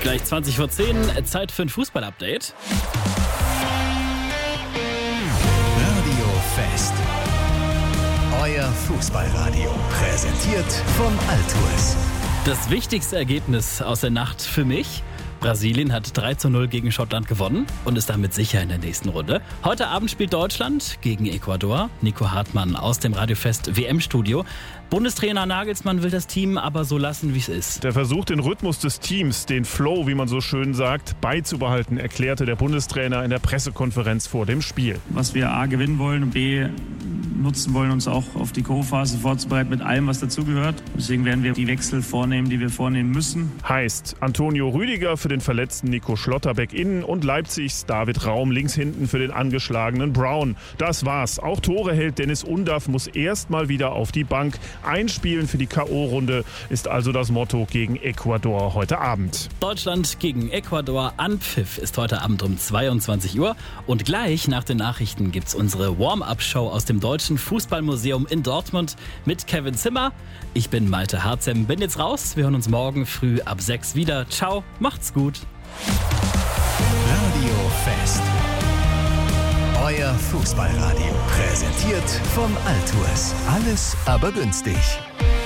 Gleich 20 vor 10, Zeit für ein Fußball-Update. Radio Fest. Euer Fußballradio. Präsentiert von Altours. Das wichtigste Ergebnis aus der Nacht für mich: Brasilien hat 3:0 gegen Schottland gewonnen und ist damit sicher in der nächsten Runde. Heute Abend spielt Deutschland gegen Ecuador. Nico Hartmann aus dem Radio Fest WM-Studio. Bundestrainer Nagelsmann will das Team aber so lassen, wie es ist. Der versucht, den Rhythmus des Teams, den Flow, wie man so schön sagt, beizubehalten, erklärte der Bundestrainer in der Pressekonferenz vor dem Spiel. Was wir A gewinnen wollen und B nutzen wollen, uns auch auf die Co-Phase vorzubereiten mit allem, was dazugehört. Deswegen werden wir die Wechsel vornehmen, die wir vornehmen müssen. Heißt Antonio Rüdiger für den verletzten Nico Schlotterbeck innen und Leipzigs David Raum links hinten für den angeschlagenen Brown. Das war's. Auch Tore hält Dennis Undaff, muss erst mal wieder auf die Bank. Einspielen für die K.O.-Runde ist also das Motto gegen Ecuador heute Abend. Deutschland gegen Ecuador. Anpfiff ist heute Abend um 22 Uhr. Und gleich nach den Nachrichten gibt's unsere Warm-Up-Show aus dem Deutschen Fußballmuseum in Dortmund mit Kevin Zimmer. Ich bin Malte Harzem, bin jetzt raus. Wir hören uns morgen früh ab 6 wieder. Ciao, macht's gut. Radio Fest. Euer Fußballradio. Präsentiert von Altours. Alles aber günstig.